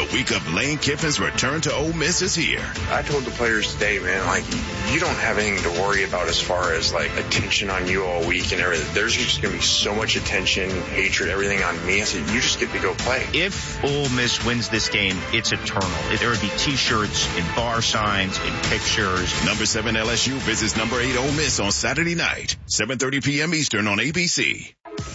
The week of Lane Kiffin's return to Ole Miss is here. I told the players today, man, like, you don't have anything to worry about as far as, like, attention on you all week and everything. There's just going to be so much attention, hatred, everything on me. I said, you just get to go play. If Ole Miss wins this game, it's eternal. There would be T-shirts and bar signs and pictures. Number 7 LSU visits number 8 Ole Miss on Saturday night, 7:30 p.m. Eastern on ABC.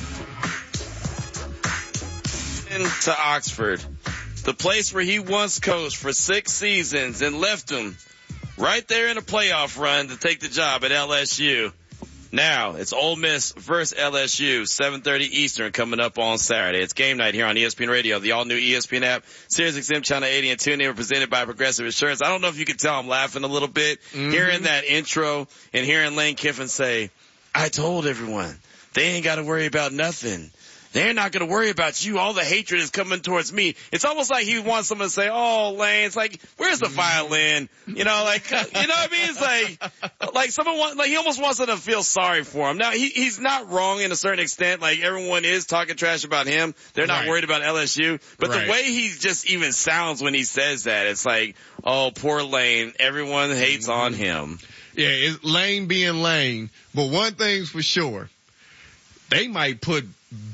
To Oxford, the place where he once coached for 6 seasons and left him right there in a playoff run to take the job at LSU. Now it's Ole Miss versus LSU, 7:30 Eastern, coming up on Saturday. It's game night here on ESPN Radio, the all-new ESPN app, SiriusXM Channel 80 and TuneIn, presented by Progressive Insurance. I don't know if you can tell I'm laughing a little bit hearing that intro and hearing Lane Kiffin say, I told everyone, they ain't got to worry about nothing. They're not going to worry about you. All the hatred is coming towards me. It's almost like he wants someone to say, oh, Lane, it's like, where's the violin? You know, like, you know what I mean? It's like someone wants, like, he almost wants them to feel sorry for him. Now, he's not wrong in a certain extent. Like, everyone is talking trash about him. They're not worried about LSU. But the way he just even sounds when he says that, it's like, oh, poor Lane. Everyone hates on him. Yeah, it's Lane being Lane. But one thing's for sure. They might put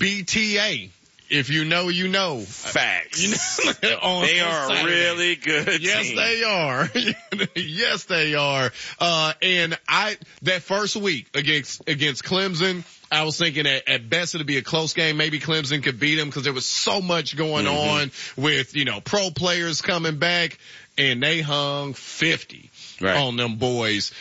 BTA. If you know, you know. Facts. You know, they are a really good Yes, team. they are. Yes, they are. And that first week against Clemson, I was thinking at best it'd be a close game. Maybe Clemson could beat them because there was so much going on with, pro players coming back, and they hung 50 on them boys.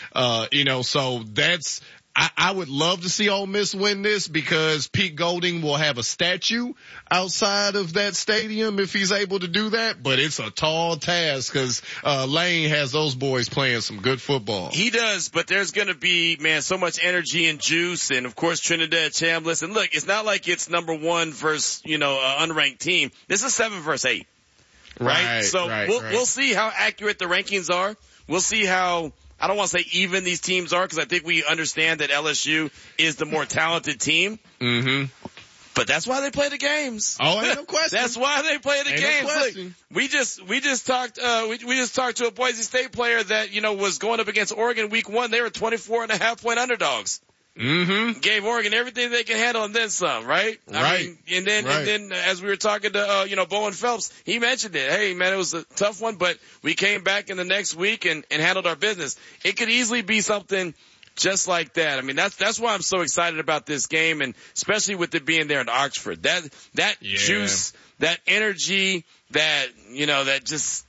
So that's, I would love to see Ole Miss win this because Pete Golding will have a statue outside of that stadium if he's able to do that. But it's a tall task because Lane has those boys playing some good football. He does, but there's going to be, man, so much energy and juice. And, of course, Trinidad Chambliss. And, look, it's not like it's number 1 versus, an unranked team. This is 7 versus 8. Right? So we'll see how accurate the rankings are. We'll see how, I don't want to say even these teams are because I think we understand that LSU is the more talented team. Mm-hmm. But that's why they play the games. Oh, ain't no question. That's why they play the games. No question. Look, we just talked to a Boise State player that, was going up against Oregon week 1. They were 24.5-point underdogs. Mm-hmm. Gave Oregon everything they can handle and then some, right? I mean, and then as we were talking to, Bowen Phelps, he mentioned it. Hey, man, it was a tough one, but we came back in the next week and handled our business. It could easily be something just like that. I mean, that's why I'm so excited about this game, and especially with it being there in Oxford. That juice, that energy, that just,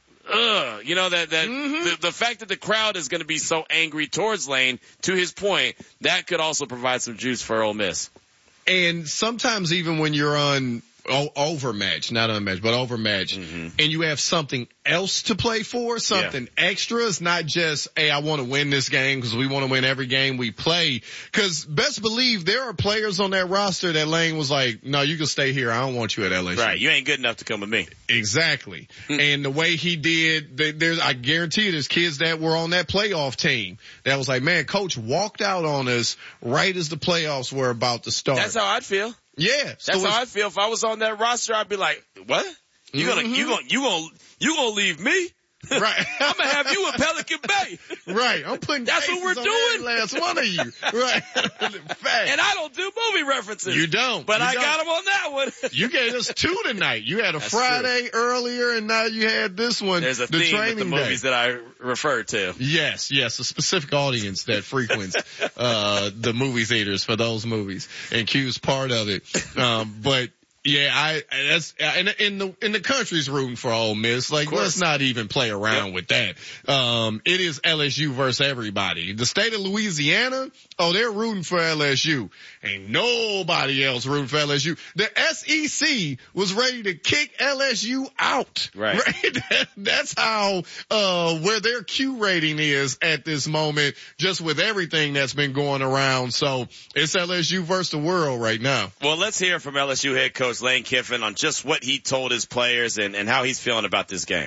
the fact that the crowd is going to be so angry towards Lane, to his point, that could also provide some juice for Ole Miss. And sometimes even when you're on overmatch, not unmatched, but overmatch, and you have something else to play for, something extra. It's not just, hey, I want to win this game because we want to win every game we play. Because best believe there are players on that roster that Lane was like, no, you can stay here. I don't want you at LSU. Right. You ain't good enough to come with me. Exactly. And the way he did, I guarantee you there's kids that were on that playoff team that was like, man, coach walked out on us right as the playoffs were about to start. That's how I'd feel. Yeah. That's how I'd feel. If I was on that roster, I'd be like, what? You gonna leave me? Right. I'm gonna have you in Pelican Bay. Right. I'm putting that's what we're doing. Last one of you. Right. And I don't do movie references. You don't. But I got them on that one. You gave us 2 tonight. You had a Friday earlier, and now you had this one. There's a theme with the movies that I refer to. Yes, a specific audience that frequents the movie theaters for those movies, and Q's part of it. But yeah, that's in the country's rooting for Ole Miss. Like, let's not even play around with that. It is LSU versus everybody. The state of Louisiana, they're rooting for LSU. Ain't nobody else rooting for LSU. The SEC was ready to kick LSU out. Right? That's how, where their Q rating is at this moment, just with everything that's been going around. So it's LSU versus the world right now. Well, let's hear from LSU head coach Lane Kiffin on just what he told his players and how he's feeling about this game.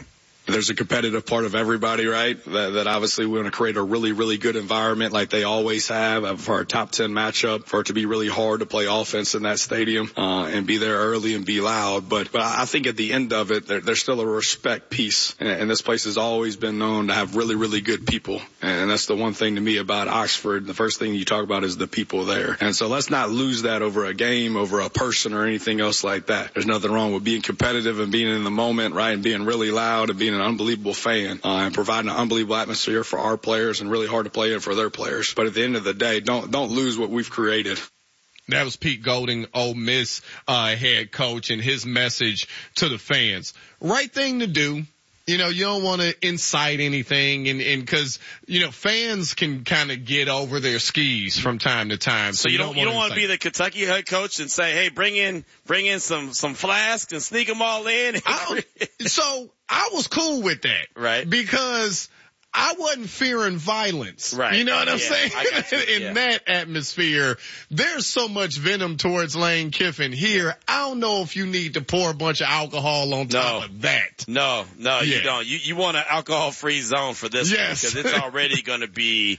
There's a competitive part of everybody, right? That obviously we want to create a really, really good environment like they always have for our top 10 matchup, for it to be really hard to play offense in that stadium, and be there early and be loud. But I think at the end of it, there's still a respect piece. And this place has always been known to have really, really good people. And that's the one thing to me about Oxford. The first thing you talk about is the people there. And so let's not lose that over a game, over a person or anything else like that. There's nothing wrong with being competitive and being in the moment, right? And being really loud and being an unbelievable fan, and providing an unbelievable atmosphere for our players and really hard to play in for their players. But at the end of the day, don't lose what we've created. That was Pete Golding, Ole Miss head coach, and his message to the fans. Right thing to do. You know, you don't want to incite anything, and cause, you know, fans can kind of get over their skis from time to time. So you don't want to be the Kentucky head coach and say, hey, bring in some flasks and sneak them all in. So I was cool with that. Right. Because I wasn't fearing violence. Right. You know what I'm saying? I got you. In that atmosphere, there's so much venom towards Lane Kiffin here. I don't know if you need to pour a bunch of alcohol on top of that. No, you don't. You want an alcohol-free zone for this one because it's already going to be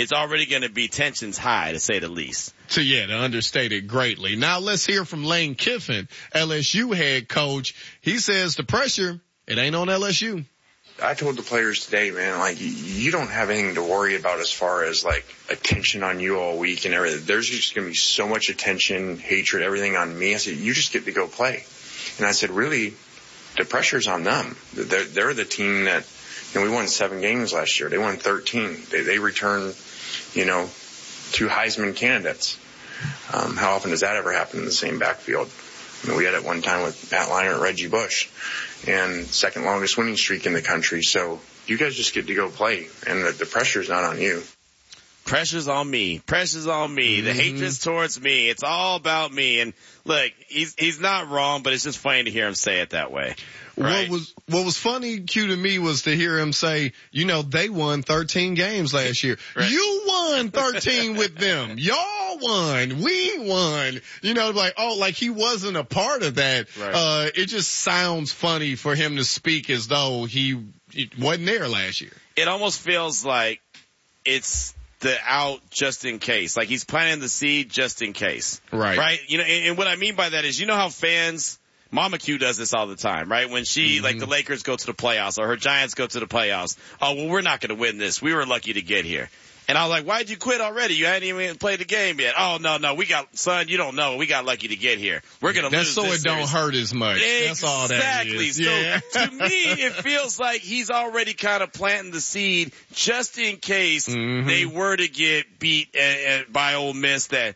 tensions high, to say the least. To understate it greatly. Now let's hear from Lane Kiffin, LSU head coach. He says the pressure, it ain't on LSU. I told the players today, man, like, you don't have anything to worry about as far as, like, attention on you all week and everything. There's just going to be so much attention, hatred, everything on me. I said, you just get to go play. And I said, really, the pressure's on them. They're the team that, we won 7 games last year. They won 13. They returned, 2 Heisman candidates. How often does that ever happen in the same backfield? We had it one time with Matt Leinart and Reggie Bush, and second longest winning streak in the country. So you guys just get to go play, and the pressure's not on you. Pressure's on me. Pressure's on me. Mm-hmm. The hatred's towards me. It's all about me. And look, he's not wrong, but it's just funny to hear him say it that way. Right? What was funny, Q, to me was to hear him say, they won 13 games last year. Right. You won 13 with them. Y'all won. We won. Like he wasn't a part of that. Right. It just sounds funny for him to speak as though he wasn't there last year. It almost feels like it's the out just in case. Like he's planting the seed just in case. Right. Right? And what I mean by that is, how fans, Mama Q does this all the time, right? When she, like the Lakers go to the playoffs or her Giants go to the playoffs. Oh, well, we're not going to win this. We were lucky to get here. And I was like, why'd you quit already? You hadn't even played the game yet. Oh, no, son, you don't know. We got lucky to get here. We're going to lose this. That's so it don't hurt as much. Exactly. That's all that is. So to me, it feels like he's already kind of planting the seed just in case they were to get beat by Ole Miss that,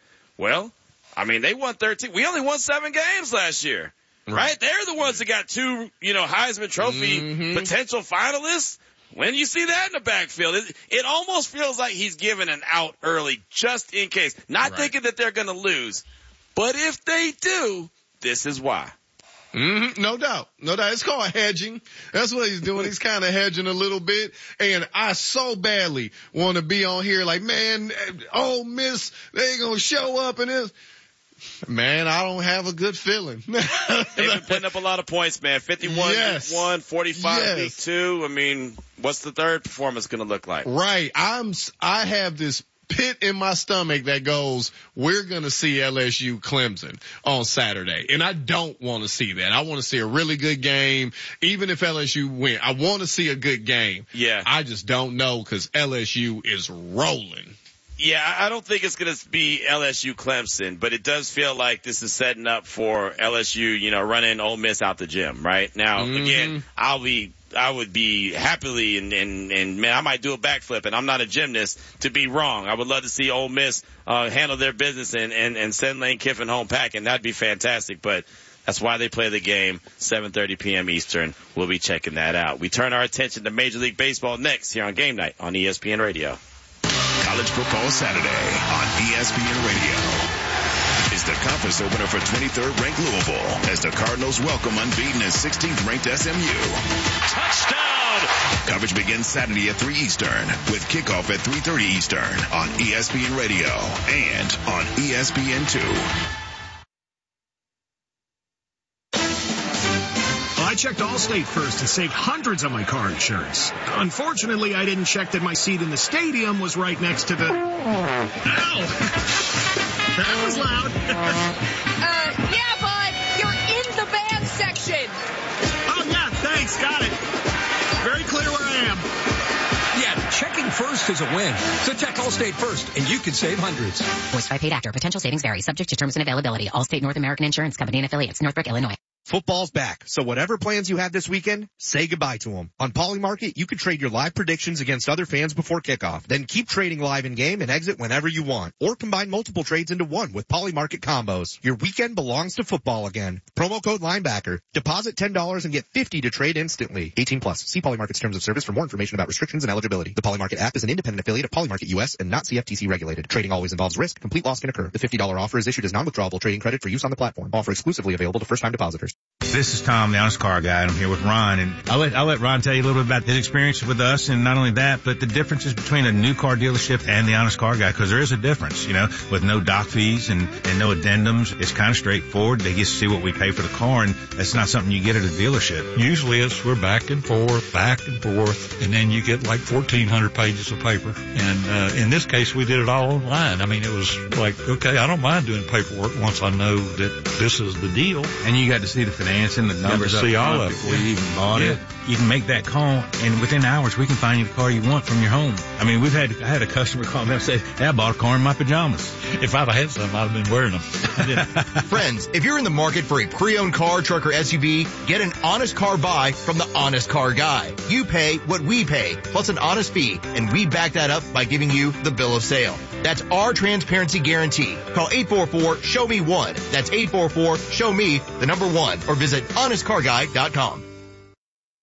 they won 13. We only won 7 games last year. Right? They're the ones that got 2, Heisman Trophy potential finalists. When you see that in the backfield, it almost feels like he's giving an out early just in case. Not thinking that they're going to lose. But if they do, this is why. No doubt. It's called hedging. That's what he's doing. He's kind of hedging a little bit. And I so badly want to be on here like, man, Ole Miss, they ain't going to show up and this. Man, I don't have a good feeling. They've been putting up a lot of points, man. 51 week 1, 45 week 2. What's the third performance going to look like? Right. I have this pit in my stomach that goes, we're going to see LSU Clemson on Saturday. And I don't want to see that. I want to see a really good game. Even if LSU win, I want to see a good game. Yeah. I just don't know because LSU is rolling. Yeah, I don't think it's going to be LSU Clemson, but it does feel like this is setting up for LSU, running Ole Miss out the gym, right? Now, again, I would be happily and man, I might do a backflip, and I'm not a gymnast to be wrong. I would love to see Ole Miss handle their business and send Lane Kiffin home packing. That'd be fantastic, but that's why they play the game, 7:30 p.m. Eastern. We'll be checking that out. We turn our attention to Major League Baseball next here on Game Night on ESPN Radio. College Football Saturday on ESPN Radio. Is the conference opener for 23rd ranked Louisville as the Cardinals welcome unbeaten and 16th ranked SMU. Touchdown! Coverage begins Saturday at 3 Eastern with kickoff at 3:30 Eastern on ESPN Radio and on ESPN2. I checked Allstate first and saved hundreds on my car insurance. Unfortunately, I didn't check that my seat in the stadium was right next to the... Ow! That was loud. Yeah, bud. You're in the band section. Oh, yeah, thanks. Got it. Very clear where I am. Yeah, checking first is a win. So check Allstate first, and you can save hundreds. Voiced by paid actor. Potential savings vary. Subject to terms and availability. Allstate North American Insurance Company and affiliates. Northbrook, Illinois. Football's back, so whatever plans you have this weekend, say goodbye to them. On Polymarket, you can trade your live predictions against other fans before kickoff. Then keep trading live in-game and exit whenever you want. Or combine multiple trades into one with Polymarket combos. Your weekend belongs to football again. Promo code linebacker. Deposit $10 and get $50 to trade instantly. 18 plus. See Polymarket's terms of service for more information about restrictions and eligibility. The Polymarket app is an independent affiliate of Polymarket US and not CFTC regulated. Trading always involves risk. Complete loss can occur. The $50 offer is issued as non-withdrawable trading credit for use on the platform. Offer exclusively available to first-time depositors. This is Tom, the Honest Car Guy, and I'm here with Ron. And I'll let Ron tell you a little bit about his experience with us, and not only that, but the differences between a new car dealership and the Honest Car Guy, because there is a difference, with no doc fees and no addendums. It's kind of straightforward. They get to see what we pay for the car, and that's not something you get at a dealership. Usually we're back and forth, and then you get like 1,400 pages of paper. And in this case, we did it all online. I mean, it was like, okay, I don't mind doing paperwork once I know that this is the deal. And you got to see the financing, the numbers, see all of it before you even bought it. You can make that call, and within hours, we can find you the car you want from your home. I mean, I had a customer call me and say, hey, I bought a car in my pajamas. If I'd have had some, I'd have been wearing them. Friends, if you're in the market for a pre-owned car, truck, or SUV, get an honest car buy from the Honest Car Guy. You pay what we pay, plus an honest fee, and we back that up by giving you the bill of sale. That's our transparency guarantee. Call 844-SHOW-ME-1. That's 844-SHOW-ME, the number 1, or visit honestcarguy.com.